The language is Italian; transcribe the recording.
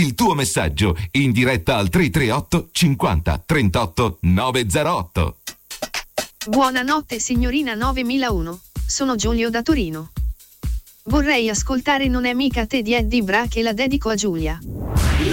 il tuo messaggio in diretta al 338 50 38 908. Buonanotte signorina 9001, sono Giulio da Torino. Vorrei ascoltare Non è mica te di Eddie Bra che la dedico a Giulia.